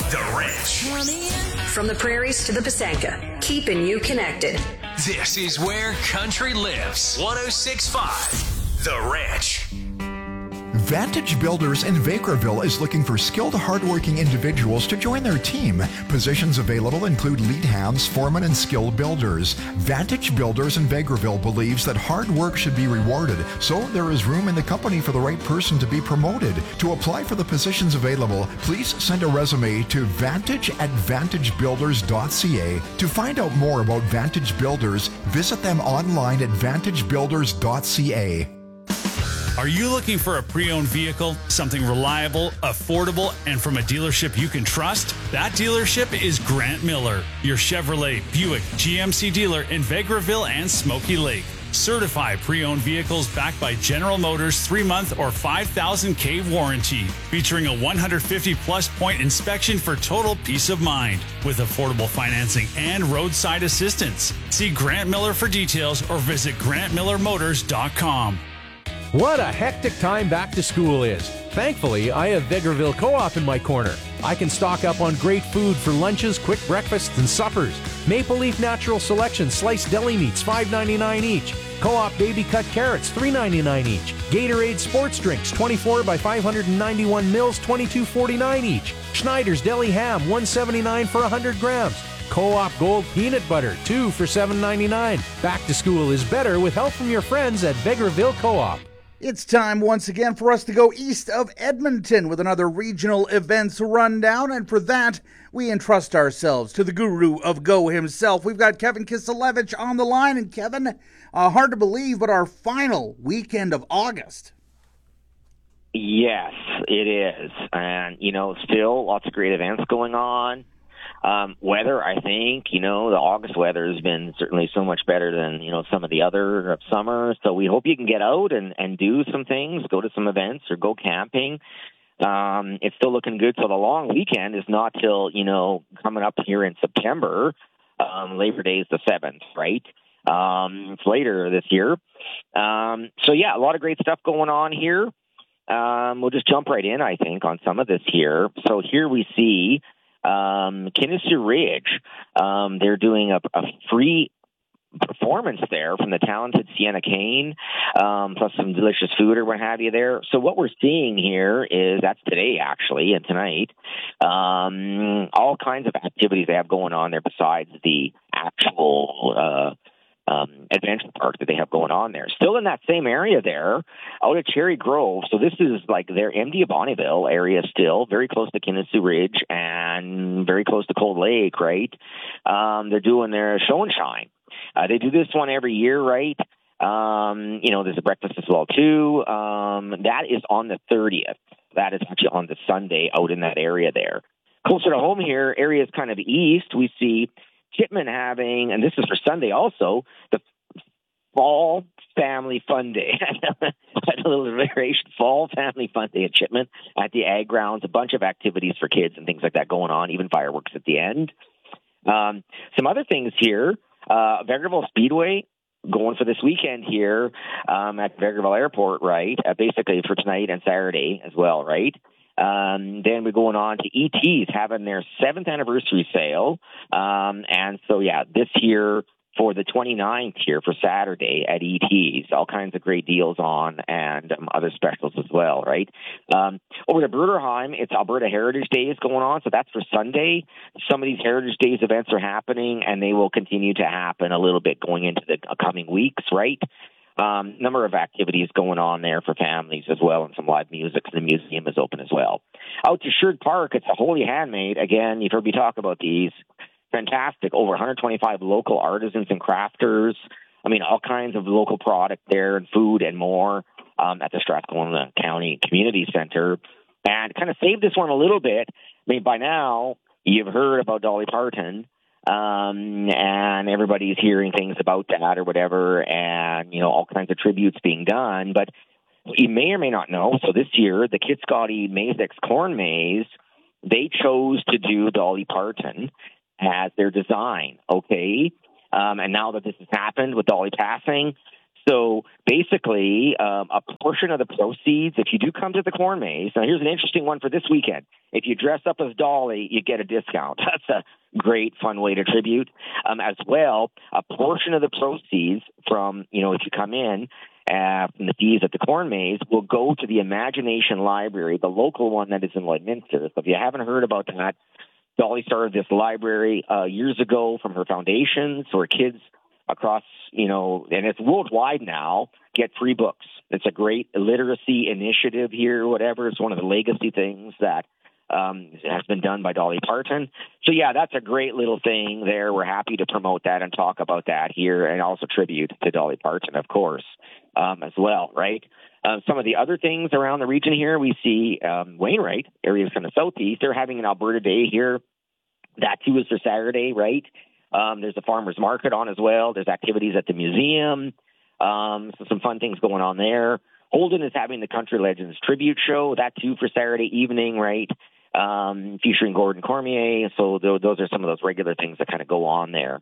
The Wrench. From the prairies to the Pasanka, keeping you connected. This is where country lives. 106.5 The Wrench. Vantage Builders in Vegreville is looking for skilled, hardworking individuals to join their team. Positions available include lead hands, foremen, and skilled builders. Vantage Builders in Vegreville believes that hard work should be rewarded, so there is room in the company for the right person to be promoted. To apply for the positions available, please send a resume to vantage@vantagebuilders.ca. To find out more about Vantage Builders, visit them online at vantagebuilders.ca. Are you looking for a pre-owned vehicle, something reliable, affordable, and from a dealership you can trust? That dealership is Grant Miller, your Chevrolet, Buick, GMC dealer in Vegreville and Smoky Lake. Certified pre-owned vehicles backed by General Motors 3-month or 5,000K warranty, featuring a 150-plus point inspection for total peace of mind, with affordable financing and roadside assistance. See Grant Miller for details or visit grantmillermotors.com. What a hectic time back to school is. Thankfully, I have Vegreville Co-op in my corner. I can stock up on great food for lunches, quick breakfasts, and suppers. Maple Leaf Natural Selection sliced deli meats, $5.99 each. Co-op baby cut carrots, $3.99 each. Gatorade sports drinks, 24 by 591 mils, $22.49 each. Schneider's Deli Ham, $1.79 for 100 grams. Co-op Gold Peanut Butter, 2 for $7.99. Back to school is better with help from your friends at Vegreville Co-op. It's time once again for us to go east of Edmonton with another regional events rundown, and for that, we entrust ourselves to the guru of Go himself. We've got Kevin Kiselevich on the line, and Kevin, hard to believe, but our final weekend of August. Yes, it is, and, still lots of great events going on. Weather, I think, the August weather has been certainly so much better than, some of the other summer. So we hope you can get out and do some things, go to some events or go camping. It's still looking good. So the long weekend is not till, coming up here in September. Labor Day is the 7th, right? It's later this year. A lot of great stuff going on here. We'll just jump right in, I think, on some of this here. So here we see Kinnessoo Ridge. They're doing a free performance there from the talented Sienna Kane, plus some delicious food or what have you there. So what we're seeing here is, that's today actually and tonight, all kinds of activities they have going on there besides the actual adventure park that they have going on there. Still in that same area there, out at Cherry Grove. So this is like their MD of Bonnyville area still, very close to Kinnessoo Ridge and very close to Cold Lake, right? They're doing their show and shine. They do this one every year, right? There's a breakfast as well, too. That is on the 30th. That is actually on the Sunday out in that area there. Closer to home here, areas kind of east, we see Chipman having, and this is for Sunday also, the Fall Family Fun Day. A little variation, Fall Family Fun Day at Chipman at the Ag Grounds. A bunch of activities for kids and things like that going on, even fireworks at the end. Some other things here, Vegreville Speedway going for this weekend here at Vegreville Airport, right? Basically for tonight and Saturday as well, right? Then we're going on to ET's having their 7th anniversary sale. This year for the 29th here for Saturday at ET's, all kinds of great deals on and other specials as well, right? Over to Bruderheim, it's Alberta Heritage Days going on, so that's for Sunday. Some of these Heritage Days events are happening, and they will continue to happen a little bit going into the coming weeks, right? Number of activities going on there for families as well, and some live music. The museum is open as well. Out to Sherwood Park, it's a Holy Handmade. Again, you've heard me talk about these. Fantastic. Over 125 local artisans and crafters. I mean, all kinds of local product there and food and more at the Strathcona County Community Center. And kind of save this one a little bit. I mean, by now, you've heard about Dolly Parton. And everybody's hearing things about that or whatever, and, all kinds of tributes being done. But you may or may not know, so this year, the Kitscotty Mazex Corn Maze, they chose to do Dolly Parton as their design, okay? And now that this has happened with Dolly passing, So basically, a portion of the proceeds, if you do come to the corn maze, now here's an interesting one for this weekend. If you dress up as Dolly, you get a discount. That's a great, fun way to tribute. As well, a portion of the proceeds from, if you come in, from the fees at the corn maze will go to the Imagination Library, the local one that is in Lloydminster. So if you haven't heard about that, Dolly started this library years ago from her foundation, so her kids across, and it's worldwide now, get free books. It's a great literacy initiative here, whatever. It's one of the legacy things that has been done by Dolly Parton. So, yeah, that's a great little thing there. We're happy to promote that and talk about that here, and also tribute to Dolly Parton, of course, as well, right? Some of the other things around the region here, we see Wainwright, areas kind of southeast, they're having an Alberta Day here. That, too, is for Saturday, right? There's a farmer's market on as well. There's activities at the museum. So some fun things going on there. Holden is having the Country Legends Tribute Show. That, too, for Saturday evening, right? Featuring Gordon Cormier. So those are some of those regular things that kind of go on there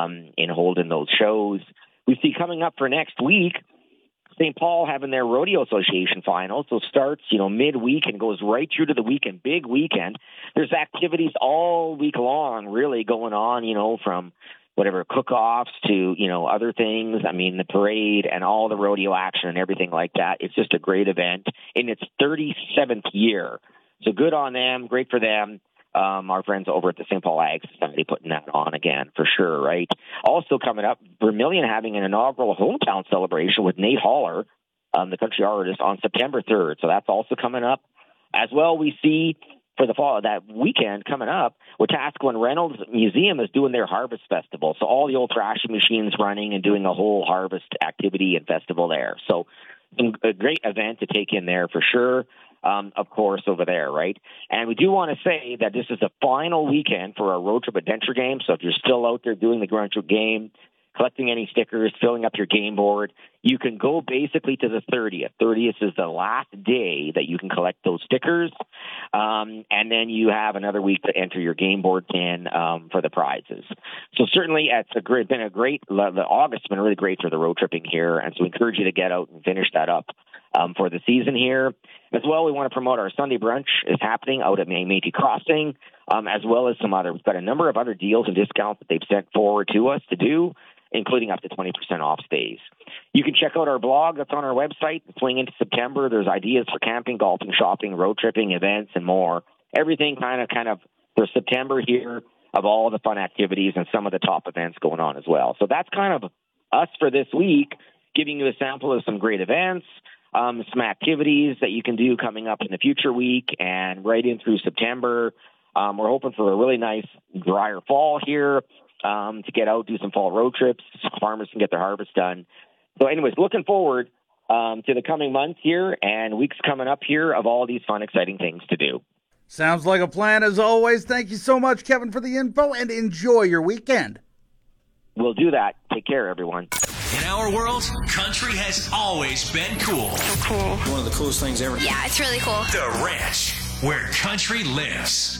in Holden, those shows. We see coming up for next week, St. Paul having their Rodeo Association final. So starts, midweek and goes right through to the weekend, big weekend. There's activities all week long really going on, from whatever cook-offs to, other things. I mean, the parade and all the rodeo action and everything like that. It's just a great event in its 37th year. So good on them. Great for them. Our friends over at the St. Paul Ag Society putting that on again, for sure, right? Also coming up, Vermilion having an inaugural hometown celebration with Nate Haller, the country artist, on September 3rd. So that's also coming up. As well, we see for the fall, that weekend coming up, Wetaskiwin and Reynolds Museum is doing their Harvest Festival. So all the old thrashing machines running and doing a whole harvest activity and festival there. So a great event to take in there for sure. Of course, over there, right? And we do want to say that this is the final weekend for our Road Trip Adventure game. So if you're still out there doing the Road Trip game, collecting any stickers, filling up your game board, you can go basically to the 30th. 30th is the last day that you can collect those stickers. And then you have another week to enter your game board in for the prizes. So certainly it's been a great, the August has been really great for the road tripping here. And so we encourage you to get out and finish that up for the season here. As well, we want to promote our Sunday brunch is happening out at Métis Crossing, as well as some other. We've got a number of other deals and discounts that they've sent forward to us to do, including up to 20% off stays. You can check out our blog that's on our website. Swing into September. There's ideas for camping, golfing, shopping, road tripping, events, and more. Everything kind of for September here of all the fun activities and some of the top events going on as well. So that's kind of us for this week, giving you a sample of some great events, some activities that you can do coming up in the future week and right in through September. We're hoping for a really nice drier fall here to get out, do some fall road trips. Farmers can get their harvest done. So anyways, looking forward to the coming months here and weeks coming up here of all these fun, exciting things to do. Sounds like a plan as always. Thank you so much, Kevin, for the info, and enjoy your weekend. We'll do that. Take care, everyone. In our world, country has always been cool. So cool. One of the coolest things ever. Yeah, it's really cool. The Ranch, where country lives.